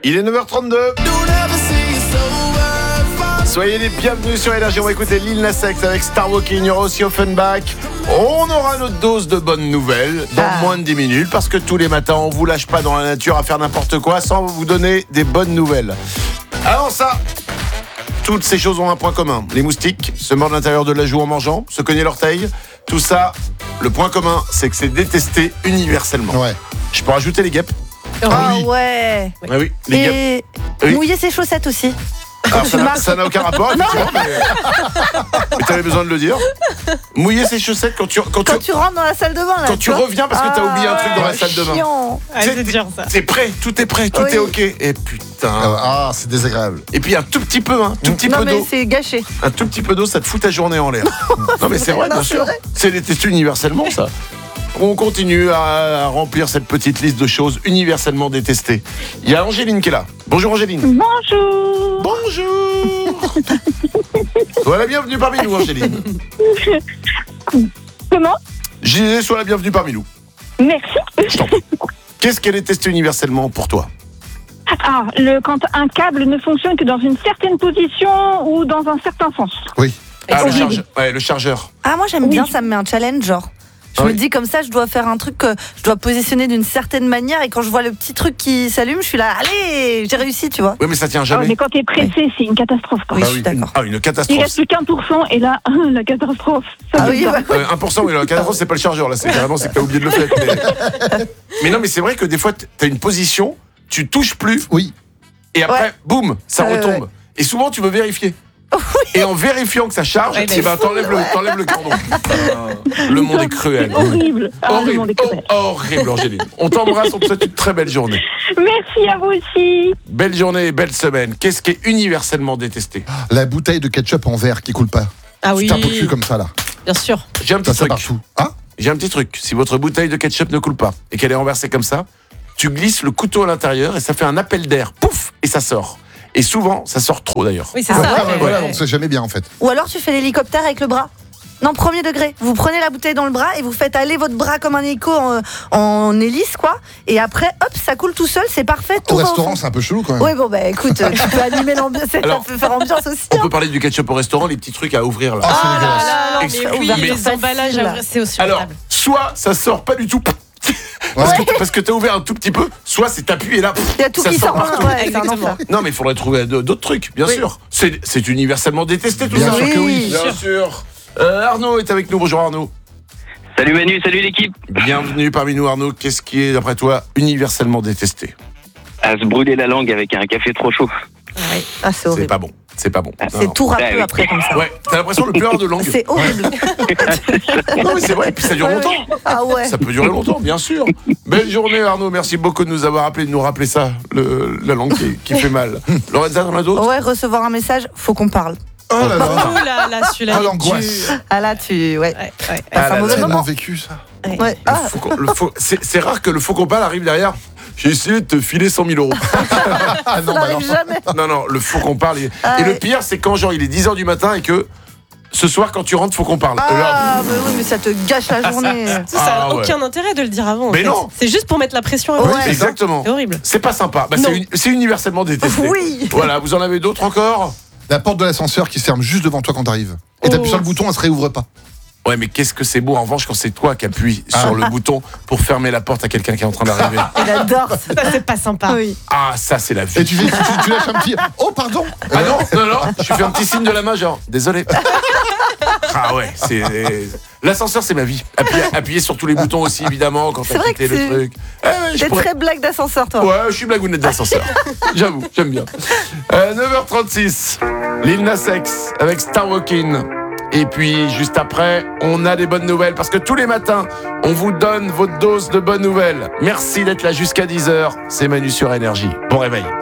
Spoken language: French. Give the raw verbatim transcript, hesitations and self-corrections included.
Il est neuf heures trente-deux. Soyez les bienvenus sur Énergie. On va écouter Lil Nas X avec Star Walking. Il y aura aussi Offenbach. On aura notre dose de bonnes nouvelles dans ah. moins de dix minutes, parce que tous les matins, on vous lâche pas dans la nature à faire n'importe quoi sans vous donner des bonnes nouvelles. Avant ça, toutes ces choses ont un point commun. Les moustiques se mordent l'intérieur de la joue en mangeant, se cogner l'orteil. Tout ça, le point commun, c'est que c'est détesté universellement. Ouais. Je peux rajouter les guêpes. Ah oui. ouais. Ah oui, les Et guêpes. Oui. Mouiller ses chaussettes aussi. Alors, ça, n'a, ça n'a aucun rapport, effectivement, mais, mais t'avais besoin de le dire. Mouiller ses chaussettes quand tu quand, quand tu, tu rentres dans la salle de bain là. Quand tu, tu reviens parce que t'as ah, oublié un truc dans la salle de bain. Ah, c'est dur ça. C'est prêt, tout est prêt, tout oui. est ok. Et putain. Ah, c'est désagréable. Et puis un tout petit peu, hein, tout petit non, peu mais d'eau. C'est gâché. Un tout petit peu d'eau, ça te fout ta journée en l'air. Non mais c'est vrai, non, bien c'est sûr. Vrai. C'est détesté universellement ça. On continue à remplir cette petite liste de choses universellement détestées. Il y a Angéline qui est là. Bonjour Angéline. Bonjour. Bonjour. Sois la bienvenue parmi nous Angéline. Comment ? Je disais sois la bienvenue parmi nous. Merci. Qu'est-ce qu'elle est testée universellement pour toi ? Ah, le, quand un câble ne fonctionne que dans une certaine position ou dans un certain sens. Oui. Ah, le, charge... ouais, le chargeur. Ah, moi j'aime oui. bien, ça me met un challenge genre. Je ah me oui. dis comme ça, je dois faire un truc que je dois positionner d'une certaine manière, et quand je vois le petit truc qui s'allume, je suis là, allez, j'ai réussi, tu vois. Oui, mais ça tient jamais. Ah, mais quand t'es pressé, oui. c'est une catastrophe. Quoi. Oui, ah, je suis oui. d'accord. Ah, une catastrophe. Il reste plus qu'un pour cent et là, la catastrophe. Ça ah oui, bah, euh, un pour cent, oui, la catastrophe, c'est pas le chargeur, là, c'est carrément, c'est que t'as oublié de le faire. Mais... mais non, mais c'est vrai que des fois, t'as une position, tu touches plus. Oui. Et après, ouais. boum, ça euh, retombe. Ouais. Et souvent, tu veux vérifier. Oui. Et en vérifiant que ça charge, ouais, eh ben, t'enlèves, ouais. le, t'enlèves le cordon. Euh, le monde est cruel. Horrible. Ah, horrible. Le monde est cruel. Oh, horrible, Angéline. On t'embrasse, on te souhaite une très belle journée. Merci à vous aussi. Belle journée et belle semaine. Qu'est-ce qui est universellement détesté ? La bouteille de ketchup en verre qui coule pas. Ah oui. C'est un peu cul comme ça là. Bien sûr. J'ai un petit ça, truc. Ça partout. Ah J'ai un petit truc. Si votre bouteille de ketchup ne coule pas et qu'elle est renversée comme ça, tu glisses le couteau à l'intérieur et ça fait un appel d'air. Pouf ! Et ça sort. Et souvent, ça sort trop d'ailleurs. Oui, c'est ah, ça. Ouais, ouais, ouais. Voilà, on ne sait jamais bien en fait. Ou alors tu fais l'hélicoptère avec le bras. Non, premier degré. Vous prenez la bouteille dans le bras et vous faites aller votre bras comme un hélico en, en hélice, quoi. Et après, hop, ça coule tout seul, c'est parfait. Au restaurant, au c'est un peu chelou quand même. Oui, bon, bah écoute, tu peux animer l'ambiance, alors, ça peut faire ambiance aussi. On hein. peut parler du ketchup au restaurant, les petits trucs à ouvrir là. Ah, ah là là, Ex- mais oui, mais les emballages, là. C'est aussi. Alors, soit ça sort pas du tout. Parce, ouais. que, parce que t'as ouvert un tout petit peu, soit c'est t'appuyé là, il y a tout ça qui sort sort partout. Ouais, exactement. Non mais il faudrait trouver d'autres trucs, bien oui. sûr. C'est, c'est universellement détesté tout bien ça. Sûr oui, que oui. Bien sûr. sûr. Euh, Arnaud est avec nous. Bonjour Arnaud. Salut Manu, salut l'équipe. Bienvenue parmi nous Arnaud. Qu'est-ce qui est d'après toi universellement détesté ? À se brûler la langue avec un café trop chaud. Ouais. Ah, c'est horrible. C'est pas bon. C'est pas bon. Ah, c'est non. tout râpeux ah, oui. après comme ça. Ouais, t'as l'impression de pleurer de langue. C'est horrible. Non mais c'est vrai, et puis ça dure longtemps. Ah ouais. Ça peut durer longtemps, bien sûr. Belle journée Arnaud, merci beaucoup de nous avoir appelé, de nous rappeler ça, le, la langue qui, qui fait mal. Lorenza, t'en as d'autres ? Ouais, recevoir un message, faut qu'on parle. Oh là là. Oh là là, celui-là. Ah l'angoisse. Ah là tu, ouais. ouais, ouais. Ah, c'est un mauvais tellement moment. vécu ça. Ouais. Ouais. Ah. Le faux, c'est, c'est rare que le faux qu'on parle arrive derrière. J'ai essayé de te filer cent mille euros. Ah non, ça n'arrive jamais. Non, non, le faux qu'on parle. Et, ah, et ouais. le pire, c'est quand genre il est dix heures du matin et que ce soir, quand tu rentres, faut qu'on parle. Ah, là, mais oui, mais ça te gâche la journée. Ça n'a ah, ouais. aucun intérêt de le dire avant. Mais en fait. non. C'est juste pour mettre la pression à ouais, l'autre. Exactement. C'est horrible. C'est pas sympa. Bah, c'est, un, c'est universellement détesté. Oui. Voilà, vous en avez d'autres encore ? La porte de l'ascenseur qui se ferme juste devant toi quand t'arrives. Et t'appuies oh. sur le bouton, elle se réouvre pas. Ouais, mais qu'est-ce que c'est beau en revanche quand c'est toi qui appuies ah. sur le bouton pour fermer la porte à quelqu'un qui est en train d'arriver. Il adore ça. Ça, c'est pas sympa. Oui. Ah, ça, c'est la vie. Et tu, tu, tu, tu lâches un petit. Oh, pardon. Ah non, non, non, je fais un petit signe de la main, genre, désolé. Ah ouais, c'est. L'ascenseur, c'est ma vie. Appuyer, appuyer sur tous les boutons aussi, évidemment, quand t'as quitté le truc. Eh ouais, T'es pourrais... très blague d'ascenseur, toi. Ouais, je suis blagounette d'ascenseur. J'avoue, j'aime bien. Euh, neuf heures trente-six, Lil Nas X avec Star Walking. Et puis, juste après, on a des bonnes nouvelles. Parce que tous les matins, on vous donne votre dose de bonnes nouvelles. Merci d'être là jusqu'à dix heures. C'est Manu sur Énergie. Bon réveil.